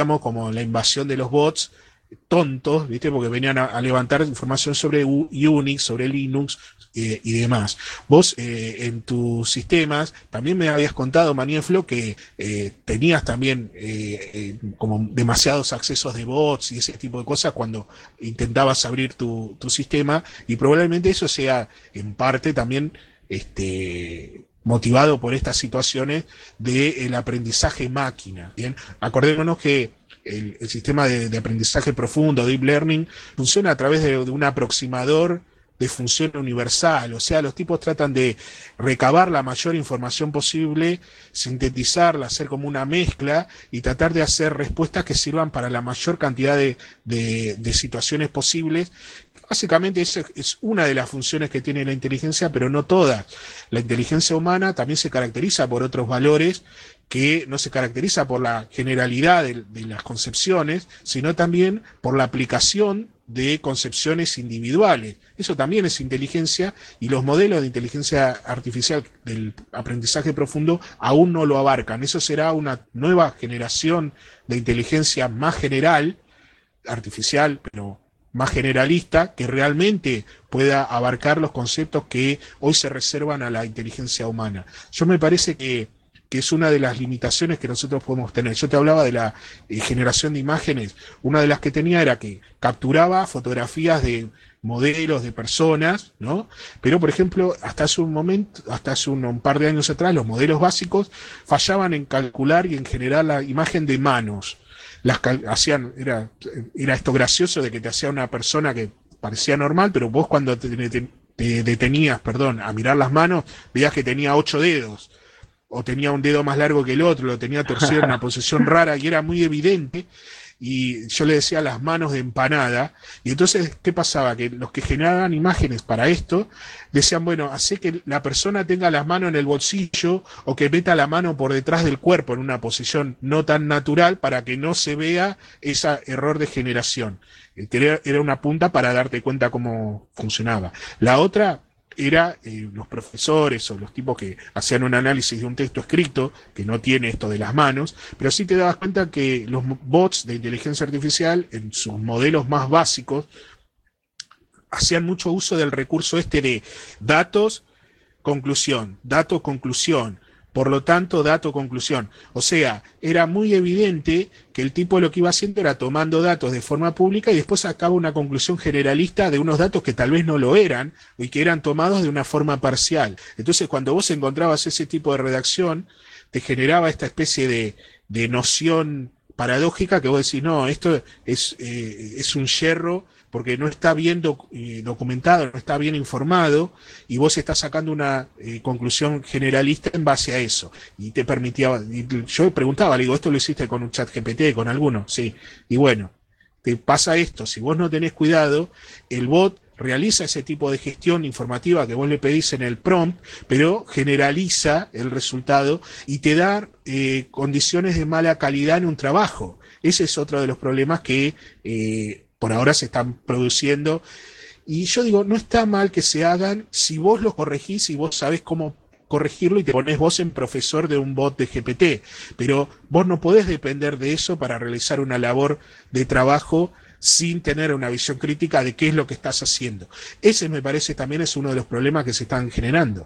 como la invasión de los bots tontos, ¿viste? Porque venían a levantar información sobre Unix, sobre Linux y demás. Vos en tus sistemas también me habías contado, Manieflo, que tenías también como demasiados accesos de bots y ese tipo de cosas cuando intentabas abrir tu sistema, y probablemente eso sea en parte también motivado por estas situaciones del aprendizaje máquina. Bien, acordémonos que el sistema de aprendizaje profundo, Deep Learning, funciona a través de un aproximador de función universal. O sea, los tipos tratan de recabar la mayor información posible, sintetizarla, hacer como una mezcla y tratar de hacer respuestas que sirvan para la mayor cantidad de situaciones posibles. Básicamente esa es una de las funciones que tiene la inteligencia, pero no todas. La inteligencia humana también se caracteriza por otros valores, que no se caracteriza por la generalidad de las concepciones, sino también por la aplicación de concepciones individuales. Eso también es inteligencia, y los modelos de inteligencia artificial del aprendizaje profundo aún no lo abarcan. Eso será una nueva generación de inteligencia más general, artificial, pero más generalista, que realmente pueda abarcar los conceptos que hoy se reservan a la inteligencia humana. Yo me parece que es una de las limitaciones que nosotros podemos tener. Yo te hablaba de la generación de imágenes. Una de las que tenía era que capturaba fotografías de modelos, de personas, ¿no? Pero, por ejemplo, hasta hace un par de años atrás, los modelos básicos fallaban en calcular y en generar la imagen de manos. Era esto gracioso de que te hacía una persona que parecía normal, pero vos cuando te detenías, perdón, a mirar las manos, veías que tenía 8 dedos, o tenía un dedo más largo que el otro, lo tenía torcido en una posición rara, y era muy evidente. Y yo le decía las manos de empanada. Y entonces, ¿qué pasaba? Que los que generaban imágenes para esto decían, bueno, hace que la persona tenga las manos en el bolsillo, o que meta la mano por detrás del cuerpo en una posición no tan natural, para que no se vea ese error de generación. Era una punta para darte cuenta cómo funcionaba. La otra era los profesores o los tipos que hacían un análisis de un texto escrito que no tiene esto de las manos, pero sí te dabas cuenta que los bots de inteligencia artificial, en sus modelos más básicos, hacían mucho uso del recurso de datos, conclusión, dato, conclusión. Por lo tanto, dato, conclusión. O sea, era muy evidente que el tipo lo que iba haciendo era tomando datos de forma pública y después sacaba una conclusión generalista de unos datos que tal vez no lo eran y que eran tomados de una forma parcial. Entonces, cuando vos encontrabas ese tipo de redacción, te generaba esta especie de noción paradójica, que vos decís, no, esto es un yerro porque no está bien documentado, no está bien informado, y vos estás sacando una conclusión generalista en base a eso. Y te permitía, y yo preguntaba, le digo, ¿esto lo hiciste con un chat GPT, con alguno? Sí. Y bueno, te pasa esto, si vos no tenés cuidado, el bot realiza ese tipo de gestión informativa que vos le pedís en el prompt, pero generaliza el resultado y te da condiciones de mala calidad en un trabajo. Ese es otro de los problemas que por ahora se están produciendo. Y yo digo, no está mal que se hagan si vos los corregís y vos sabés cómo corregirlo y te pones vos en profesor de un bot de GPT. Pero vos no podés depender de eso para realizar una labor de trabajo sin tener una visión crítica de qué es lo que estás haciendo. Ese me parece también es uno de los problemas que se están generando.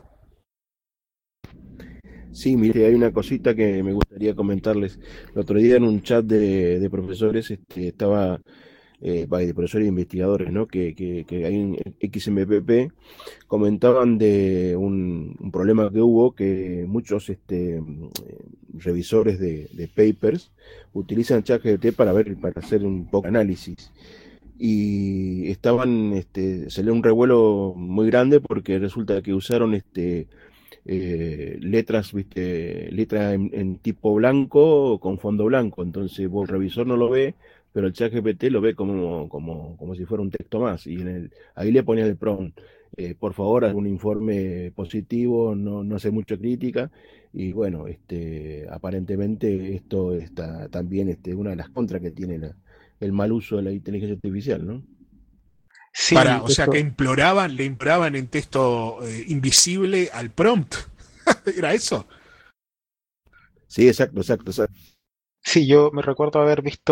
Sí, mire, hay una cosita que me gustaría comentarles. El otro día en un chat de profesores estaba, de profesores e investigadores, ¿no? Que hay en XMPP, comentaban de un problema que hubo, que muchos revisores de papers utilizan ChatGPT para hacer un poco de análisis. Y salió un revuelo muy grande porque resulta que usaron letras, viste, letras en tipo blanco con fondo blanco. Entonces vos, el revisor no lo ve, pero el chat GPT lo ve como si fuera un texto más. Y ahí le ponían el prompt. Por favor, haz un informe positivo, no hace mucha crítica. Y bueno, aparentemente esto está también una de las contras que tiene el mal uso de la inteligencia artificial, ¿no? Para, Sí, o sea, que eso, le imploraban en texto invisible al prompt. ¿Era eso? Sí, exacto, exacto, exacto. sí, yo me recuerdo haber visto